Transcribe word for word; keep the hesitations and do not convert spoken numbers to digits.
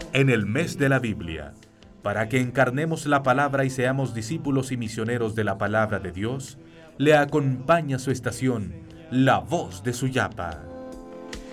En el mes de la Biblia, para que encarnemos la palabra y seamos discípulos y misioneros de la palabra de Dios, le acompaña su estación, La Voz de Suyapa.